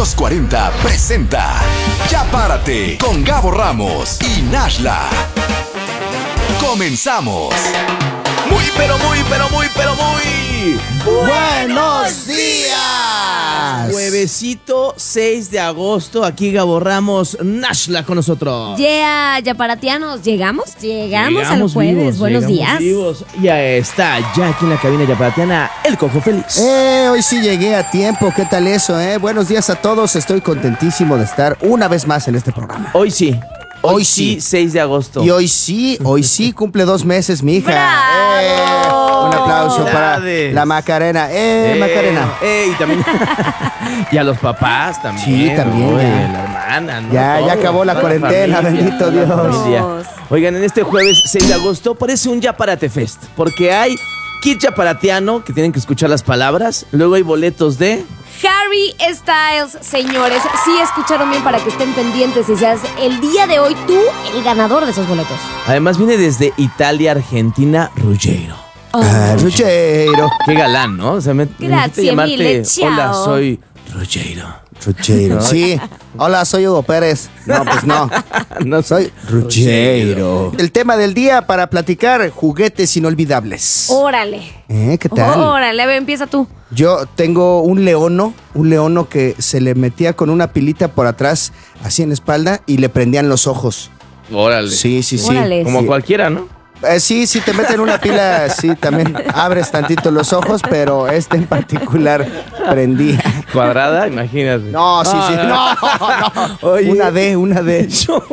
Los 40 presenta Ya Párate con Gabo Ramos y Nashla. Comenzamos. Muy ¡buenos días! Juevesito 6 de agosto, aquí Gabo Ramos, Nashla con nosotros. Yaparatianos, ¿llegamos al jueves. Vivos, Buenos días. Vivos. Ya está, ya aquí en la cabina yaparatiana, el Cojo Félix. Hoy sí llegué a tiempo, ¿qué tal eso, Buenos días a todos, estoy contentísimo de estar una vez más en este programa. Hoy sí, 6 de agosto. Y hoy sí cumple 2 meses mi hija. ¡Bravo! Un aplauso para la Macarena. Macarena. Y también y a los papás también. Sí, también. ¿no? Ya. La hermana, ¿no? Ya Todo, acabó la toda cuarentena, familia, bendito toda la Dios. familia. Oigan, en este jueves 6 de agosto parece un Ya Párate Fest, porque hay kit yaparatiano, que tienen que escuchar las palabras, luego hay boletos de... Harry Styles, señores, sí escucharon bien para que estén pendientes y seas el día de hoy tú el ganador de esos boletos. Además viene desde Italia, Argentina, Ruggiero. Ruggiero. Qué galán, ¿no? O sea, me Grazie llamarte, mille, ciao. hola, soy Ruggiero. Sí. Hola, soy Hugo Pérez. No, pues no. No Soy Ruggiero. El tema del día para platicar, juguetes inolvidables. Órale. ¿Qué tal? Órale, a ver, empieza tú. Yo tengo un leono que se le metía con una pilita por atrás, así en la espalda, y le prendían los ojos. Órale. Sí. Órale. Como Sí. cualquiera, ¿no? Sí, si te meten una pila, sí, también abres tantito los ojos, pero este en particular prendía. Cuadrada, imagínate. No, sí. No. Oye. Una D.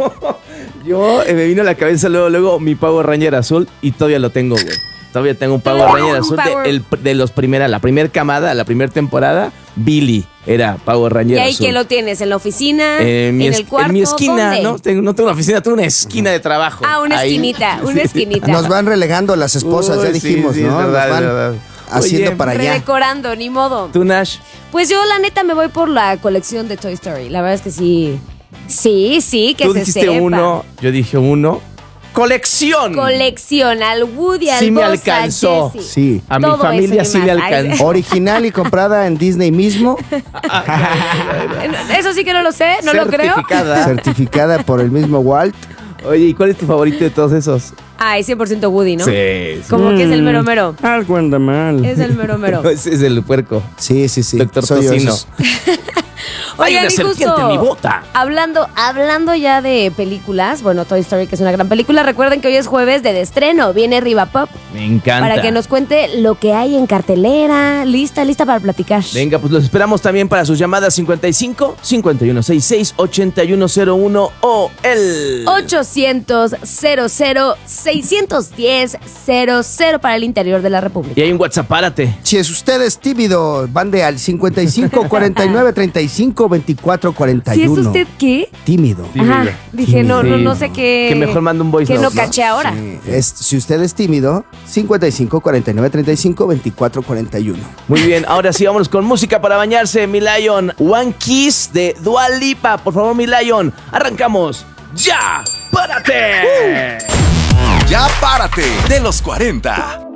Yo me vino a la cabeza luego mi Power Ranger azul y todavía lo tengo, güey. Todavía tengo un Power Ranger azul de la primera camada, la primera temporada. Billy era Power Ranger ¿Y ahí azul. qué lo tienes? ¿En la oficina? ¿En el cuarto? En mi esquina, ¿Dónde? no tengo una oficina, tengo una esquina de trabajo. Ah, una Ahí. esquinita, una esquinita. Nos van relegando las esposas, ya Uy, dijimos, sí, ¿no? es verdad, Nos van es verdad. haciendo Oye, para allá. Redecorando, ni modo. ¿Tú, Nash? Pues yo la neta me voy por la colección de Toy Story. La verdad es que sí. Sí, que Tú se dijiste sepa. uno, yo dije uno. ¡Colección! Colecciona al Woody, al Sí me Buzz, alcanzó. a Jessie. Sí. A mi Todo familia eso y sí le más. Ay, alcanzó. Original y comprada en Disney mismo, Eso sí que no lo sé, no lo creo. Certificada. certificada por el mismo Walt. Oye, ¿y cuál es tu favorito de todos esos? Ay, 100% Woody, ¿no? Sí. Como que es el mero mero. Algo anda mal. Es el mero mero. Ese es el puerco. Sí. Doctor Soy yo, Tocino. esos. Hay Oigan, una y serpiente en mi bota. Hablando ya de películas, bueno, Toy Story, que es una gran película, recuerden que hoy es jueves de estreno, viene Riva Pop, Me encanta. para que nos cuente lo que hay en cartelera, lista para platicar. Venga, pues los esperamos también para sus llamadas 55 5166 8101 o el 800 00 610 00 para el interior de la República. Y hay un WhatsApp, párate. Si es usted es tímido, mande al 55 49 35 24 41. ¿Si es usted qué? Tímido. Ajá, dije, no sé qué. Que mejor mande un voice Que no note, ¿no? caché ahora. Si usted es tímido, 55 49 35 24 41. Muy bien, ahora sí, vámonos con música para bañarse, mi Lion. One Kiss de Dua Lipa. Por favor, mi Lion. Arrancamos. ¡Ya! ¡Párate! Ya Párate de los 40.